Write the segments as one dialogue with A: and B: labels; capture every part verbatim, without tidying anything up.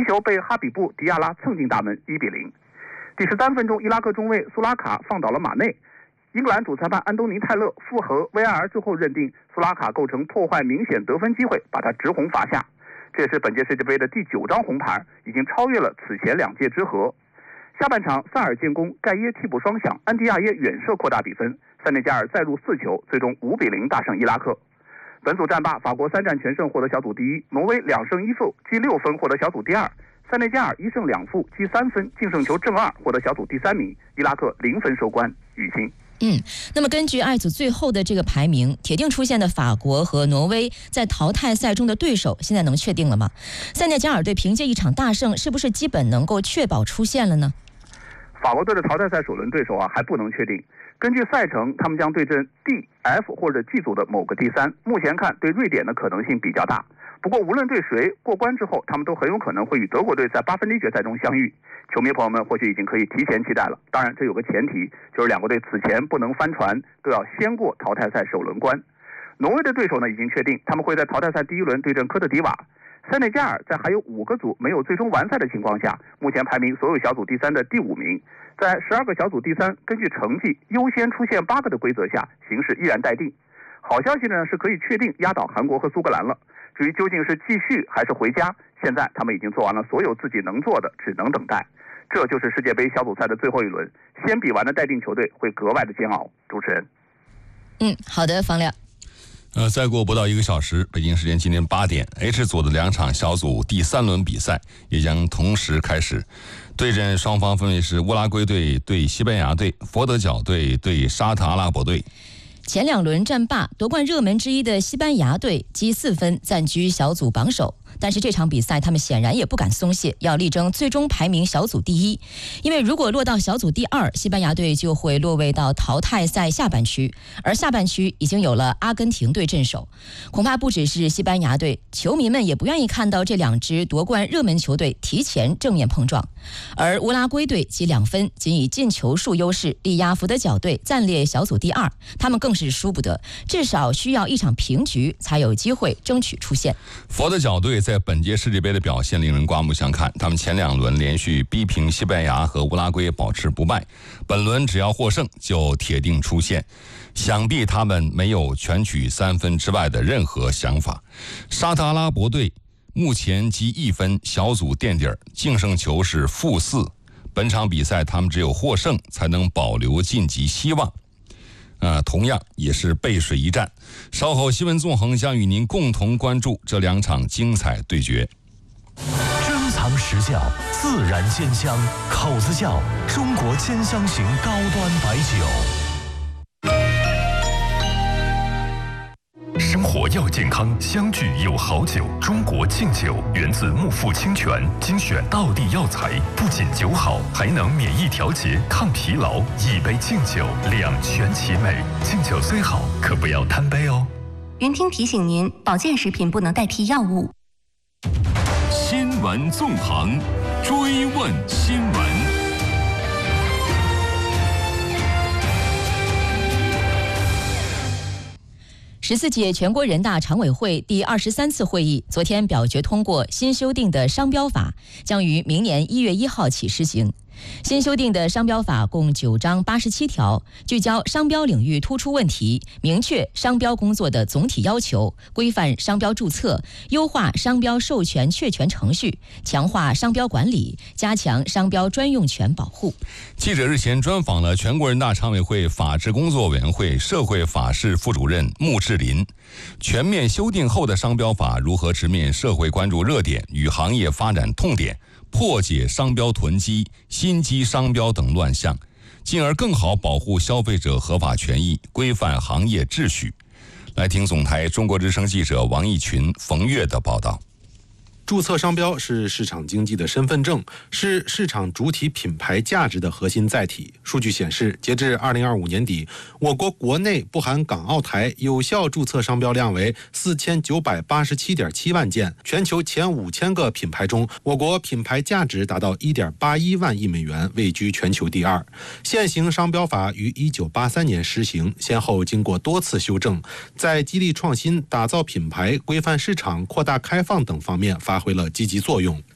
A: 球被哈比布·迪亚拉蹭进大门，一比零。第十三分钟，伊拉克中卫苏拉卡放倒了马内，英格兰主裁判安东尼·泰勒复核 V R 之后认定苏拉卡构成破坏明显得分机会，把他直红罚下。这也是本届世界杯的第九张红牌，已经超越了此前两届之和。下半场，萨尔建功，盖耶替补双响，安迪亚耶远射扩大比分，塞内加尔再入四球，最终五比零大胜伊拉克。本组战罢，法国三战全胜获得小组第一，挪威两胜一负积六分获得小组第二，塞内加尔一胜两负积三分净胜球正二获得小组第三名，伊拉克零分收官。雨欣。
B: 嗯，那么根据爱组最后的这个排名，铁定出现的法国和挪威在淘汰赛中的对手现在能确定了吗？塞内加尔队凭借一场大胜，是不是基本能够确保出线了呢？
A: 法国队的淘汰赛首轮对手啊还不能确定，根据赛程，他们将对阵 D、F 或者 G 组的某个第三。目前看，对瑞典的可能性比较大。不过无论对谁过关之后，他们都很有可能会与德国队在八分之一决赛中相遇。球迷朋友们或许已经可以提前期待了。当然，这有个前提，就是两个队此前不能翻船，都要先过淘汰赛首轮关。挪威的对手呢已经确定，他们会在淘汰赛第一轮对阵科特迪瓦。塞内加尔在还有五个组没有最终完赛的情况下，目前排名所有小组第三的第五名。在十二个小组第三，根据成绩优先出现八个的规则下，形势依然待定。好消息呢是可以确定压倒韩国和苏格兰了。至于究竟是继续还是回家，现在他们已经做完了所有自己能做的，只能等待。这就是世界杯小组赛的最后一轮，先比完的待定球队会格外的煎熬。主持人，
B: 嗯，好的，方亮。
C: 呃，再过不到一个小时，北京时间今天八点 ，H 组的两场小组第三轮比赛也将同时开始。对阵双方分别是乌拉圭队对西班牙队，佛得角队对沙特阿拉伯队。
B: 前两轮战罢，夺冠热门之一的西班牙队积四分，暂居小组榜首。但是这场比赛他们显然也不敢松懈，要力争最终排名小组第一。因为如果落到小组第二，西班牙队就会落位到淘汰赛下半区，而下半区已经有了阿根廷队镇守。恐怕不只是西班牙队，球迷们也不愿意看到这两支夺冠热门球队提前正面碰撞。而乌拉圭队积两分，仅以进球数优势力压佛得角队，暂列小组第二。他们更是输不得，至少需要一场平局才有机会争取出线。
C: 佛得角队在本届世界杯的表现令人刮目相看，他们前两轮连续逼平西班牙和乌拉圭，保持不败，本轮只要获胜就铁定出线。想必他们没有全取三分之外的任何想法。沙特阿拉伯队目前积一分，小组垫底儿，净胜球是负四。本场比赛他们只有获胜才能保留晋级希望。呃，同样也是背水一战。稍后新闻纵横将与您共同关注这两场精彩对决。
D: 珍藏实窖，自然鲜香，口子窖，中国兼香型高端白酒。生活要健康，相聚有好酒。中国敬酒源自木富清泉，精选道地药材，不仅酒好，还能免疫调节、抗疲劳。一杯敬酒，两全其美。敬酒虽好，可不要贪杯哦。
E: 云听提醒您，保健食品不能代替药物。
D: 新闻纵横，追问新闻。
B: 十四届全国人大常委会第二十三次会议昨天表决通过新修订的商标法，将于明年一月一号起施行。新修订的商标法共九章八十七条，聚焦商标领域突出问题，明确商标工作的总体要求，规范商标注册，优化商标授权确权程序，强化商标管理，加强商标专用权保护。
C: 记者日前专访了全国人大常委会法制工作委员会社会法事副主任穆志林。全面修订后的商标法如何直面社会关注热点与行业发展痛点，破解商标囤积、心机商标等乱象，进而更好保护消费者合法权益，规范行业秩序。来听总台中国之声记者王义群、冯月的报道。
F: 注册商标是市场经济的身份证，是市场主体品牌价值的核心载体。数据显示，截至二零二五年底，我国国内不含港澳台有效注册商标量为四千九百八十七点七万件。全球前五千个品牌中，我国品牌价值达到一点八一万亿美元，位居全球第二。现行商标法于一九八三年施行，先后经过多次修正，在激励创新、打造品牌、规范市场、扩大开放等方面发发挥了积极作用。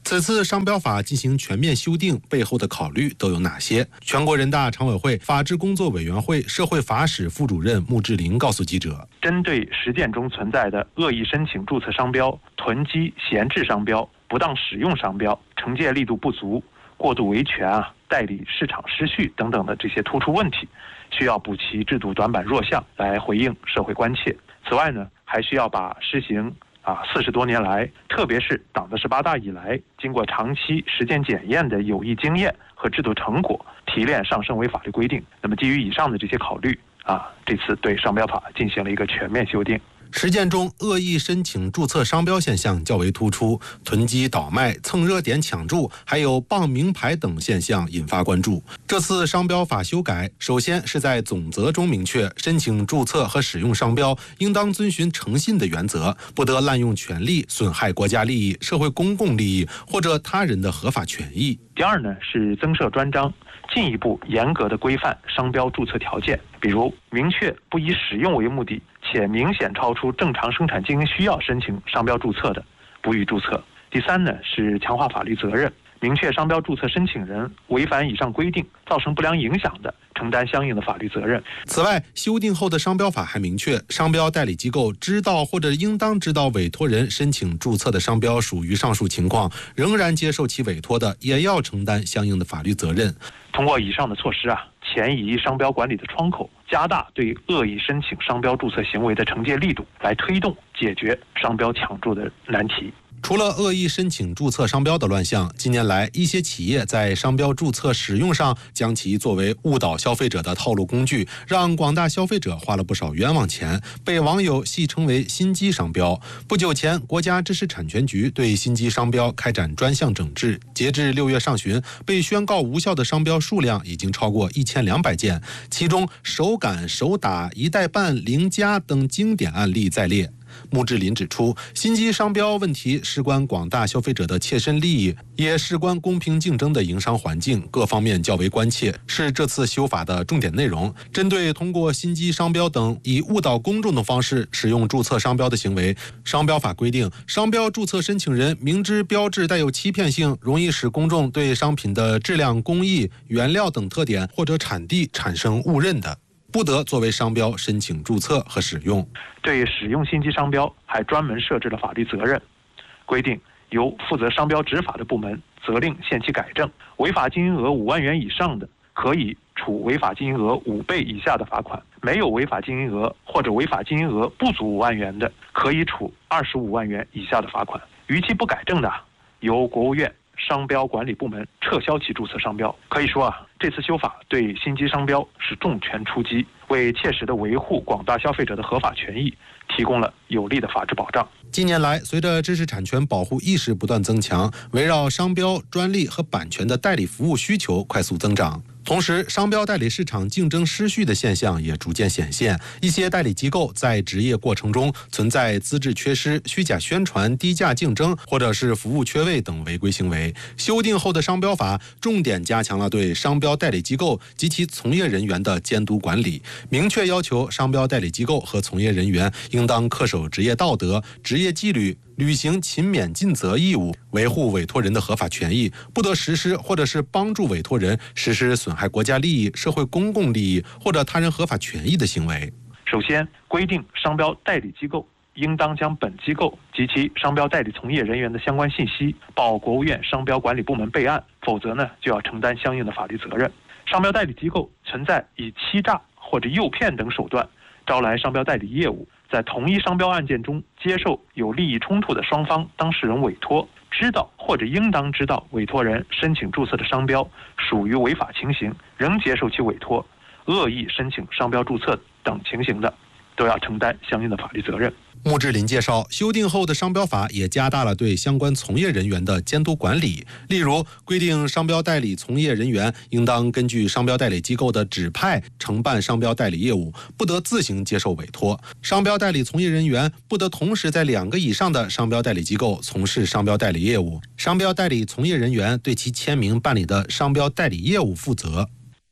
F: 此次商标法进行全面修订背后的考虑都有哪些？全国人大常委会法制工作委员会社会法室副主任穆志林告诉记者，
G: 针对实践中存在的恶意申请注册商标、囤积闲置商标、不当使用商标、惩戒力度不足、过度维权啊、代理市场失序等等的这些突出问题，需要补齐制度短板弱项来回应社会关切。此外呢，还需要把施行啊，四十多年来，特别是党的十八大以来，经过长期实践检验的有益经验和制度成果提炼上升为法律规定。那么，基于以上的这些考虑啊，这次对商标法进行了一个全面修订。
F: 实践中恶意申请注册商标现象较为突出，囤积倒卖、蹭热点抢注，还有傍名牌等现象引发关注。这次商标法修改，首先是在总则中明确，申请注册和使用商标应当遵循诚信的原则，不得滥用权力，损害国家利益、社会公共利益或者他人的合法权益。
G: 第二呢，是增设专章，进一步严格的规范商标注册条件，比如明确不以使用为目的且明显超出正常生产经营需要申请商标注册的，不予注册。第三呢，是强化法律责任，明确商标注册申请人违反以上规定造成不良影响的，承担相应的法律责任。
F: 此外，修订后的商标法还明确，商标代理机构知道或者应当知道委托人申请注册的商标属于上述情况，仍然接受其委托的，也要承担相应的法律责任。
G: 通过以上的措施啊，前移商标管理的窗口，加大对恶意申请商标注册行为的惩戒力度，来推动解决商标抢注的难题。
F: 除了恶意申请注册商标的乱象，近年来一些企业在商标注册使用上将其作为误导消费者的套路工具，让广大消费者花了不少冤枉钱，被网友戏称为心机商标。不久前，国家知识产权局对心机商标开展专项整治，截至六月上旬，被宣告无效的商标数量已经超过一千两百件，其中手感、手打、一代半、零加等经典案例在列。穆志林指出，心机商标问题事关广大消费者的切身利益，也事关公平竞争的营商环境，各方面较为关切，是这次修法的重点内容。针对通过心机商标等以误导公众的方式使用注册商标的行为，商标法规定，商标注册申请人明知标志带有欺骗性，容易使公众对商品的质量、工艺、原料等特点或者产地产生误认的，不得作为商标申请注册和使用。
G: 对使用心机商标还专门设置了法律责任，规定由负责商标执法的部门责令限期改正，违法金额五万元以上的，可以处违法金额五倍以下的罚款；没有违法金额或者违法金额不足五万元的，可以处二十五万元以下的罚款。逾期不改正的，由国务院商标管理部门撤销其注册商标。可以说啊，这次修法对心机商标是重拳出击，为切实的维护广大消费者的合法权益提供了有力的法治保障。
F: 近年来，随着知识产权保护意识不断增强，围绕商标、专利和版权的代理服务需求快速增长。同时，商标代理市场竞争失序的现象也逐渐显现，一些代理机构在执业过程中存在资质缺失、虚假宣传、低价竞争，或者是服务缺位等违规行为。修订后的商标法重点加强了对商标代理机构及其从业人员的监督管理，明确要求商标代理机构和从业人员应当恪守职业道德、职业纪律，履行勤勉尽责义务，维护委托人的合法权益，不得实施或者是帮助委托人实施损害国家利益、社会公共利益或者他人合法权益的行为。
G: 首先，规定商标代理机构应当将本机构及其商标代理从业人员的相关信息报国务院商标管理部门备案，否则呢就要承担相应的法律责任。商标代理机构存在以欺诈或者诱骗等手段招来商标代理业务，在同一商标案件中接受有利益冲突的双方当事人委托，知道或者应当知道委托人申请注册的商标属于违法情形，仍接受其委托，恶意申请商标注册等情形的，都要承担相应的法律责任。
F: 穆志林介绍，修订后的商标法也加大了对相关从业人员的监督管理，例如规定商标代理从业人员应当根据商标代理机构的指派承办商标代理业务，不得自行接受委托。商标代理从业人员不得同时在两个以上的商标代理机构从事商标代理业务。商标代理从业人员对其签名办理的商标代理业务负责。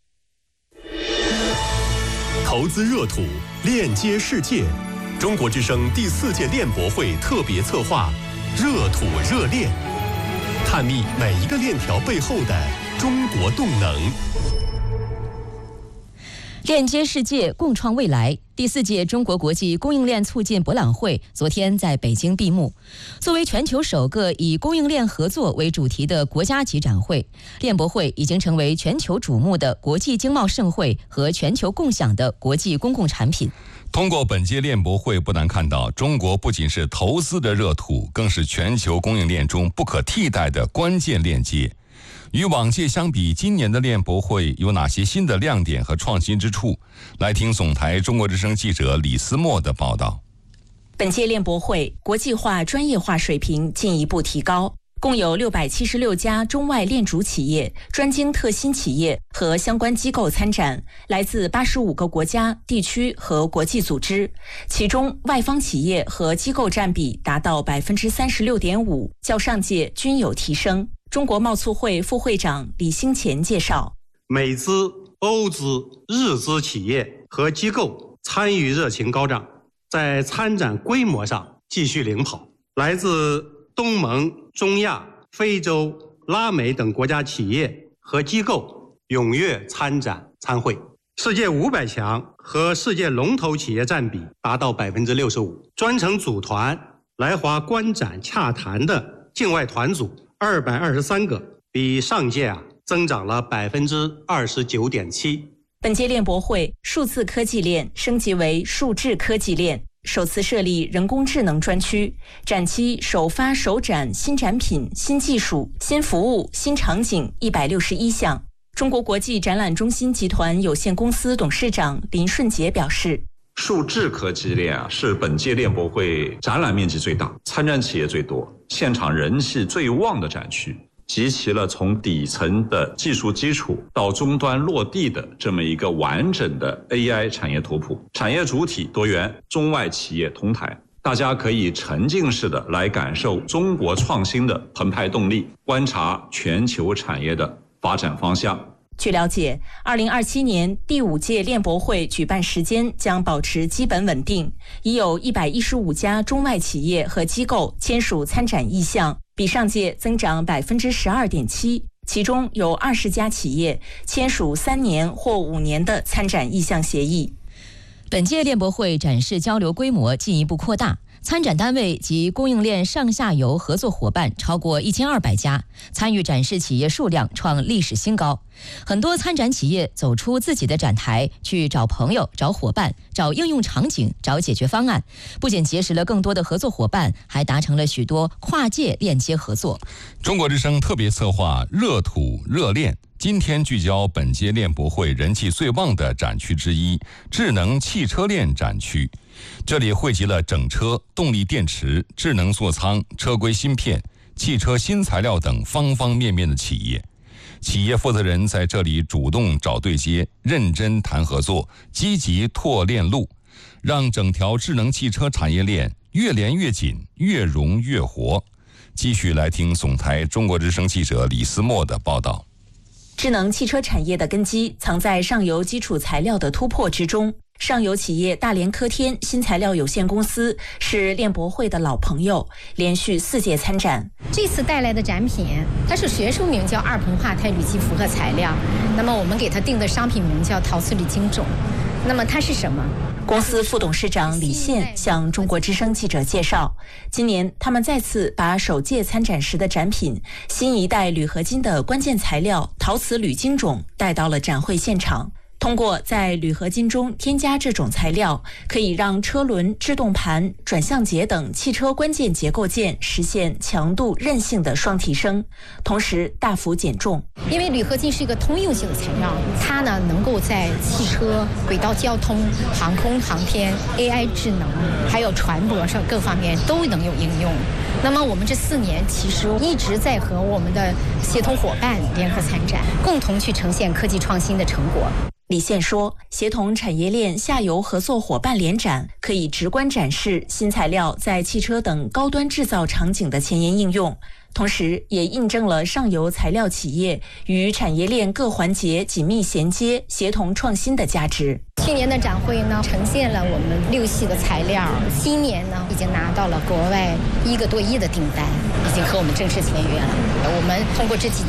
H: 投资热土，链接世界。中国之声第四届链博会特别策划，热土热链。 探秘每一个链条背后的中国动能。
B: 链接世界，共创未来。第四届中国国际供应链促进博览会昨天在北京闭幕。作为全球首个以供应链合作为主题的国家级展会，链博会已经成为全球瞩目的国际经贸盛会和全球共享的国际公共产品。
C: 通过本届链博会，不难看到中国不仅是投资的热土，更是全球供应链中不可替代的关键链接。与往届相比，今年的链博会有哪些新的亮点和创新之处？来听总台中国之声记者李思墨的报道。
I: 本届链博会国际化、专业化水平进一步提高，共有六百七十六家中外链主企业、专精特新企业和相关机构参展，来自八十五个国家、地区和国际组织，其中外方企业和机构占比达到百分之三十六点五，较上届均有提升。中国贸促会副会长李兴前介绍，
J: 美资、欧资、日资企业和机构参与热情高涨，在参展规模上继续领跑。来自东盟、中亚、非洲、拉美等国家企业和机构踊跃参展参会。世界五百强和世界龙头企业占比达到百分之六十五。专程组团来华观展洽谈的境外团组二百二十三个，比上届啊增长了百分之二十九点七。
I: 本届链博会数字科技链升级为数智科技链，首次设立人工智能专区，展期首发首展新产品、新技术、新服务、新场景一百六十一项。中国国际展览中心集团有限公司董事长林顺杰表示，
K: 数智科技链啊，是本届链博会展览面积最大、参展企业最多、现场人气最旺的展区，集齐了从底层的技术基础到终端落地的这么一个完整的 A I 产业图谱，产业主体多元，中外企业同台，大家可以沉浸式的来感受中国创新的澎湃动力，观察全球产业的发展方向。
I: 据了解，二零二七年第五届链博会举办时间将保持基本稳定，已有一百一十五家中外企业和机构签署参展意向，比上届增长百分之十二点七。其中有二十家企业签署三年或五年的参展意向协议。
B: 本届链博会展示交流规模进一步扩大，参展单位及供应链上下游合作伙伴超过一千二百家，参与展示企业数量创历史新高。很多参展企业走出自己的展台，去找朋友、找伙伴、找应用场景、找解决方案，不仅结识了更多的合作伙伴，还达成了许多跨界链接合作。
C: 中国之声特别策划热土热链，今天聚焦本届链博会人气最旺的展区之一——智能汽车链展区。这里汇集了整车、动力电池、智能座舱、车规芯片、汽车新材料等方方面面的企业。企业负责人在这里主动找对接，认真谈合作，积极拓链路，让整条智能汽车产业链越连越紧，越融越活。继续来听总台中国之声记者李思墨的报道。
I: 智能汽车产业的根基藏在上游基础材料的突破之中。上游企业大连科天新材料有限公司是链博会的老朋友，连续四届参展。
L: 这次带来的展品，它是学术名叫二硼化钛铝基复合材料，那么我们给它定的商品名叫陶瓷铝晶种。那么它是什么？
I: 公司副董事长李现向中国之声记者介绍，今年他们再次把首届参展时的展品新一代铝合金的关键材料陶瓷铝晶种带到了展会现场。通过在铝合金中添加这种材料，可以让车轮、制动盘、转向节等汽车关键结构件实现强度、韧性的双提升，同时大幅减重。
L: 因为铝合金是一个通用性的材料，它呢能够在汽车、轨道交通、航空航天、A I 智能，还有船舶上各方面都能有应用。那么我们这四年其实一直在和我们的协同伙伴联合参展，共同去呈现科技创新的成果。
I: 李现说，协同产业链下游合作伙伴联展，可以直观展示新材料在汽车等高端制造场景的前沿应用， 同时也印证了上游材料企业与产业链各环节紧密衔接、协同创新的价值。
L: 去年的展会呢，呈现了我们六系的材料，今年呢已经拿到了国外一个多亿的订单，已经和我们正式签约了。我们通过这几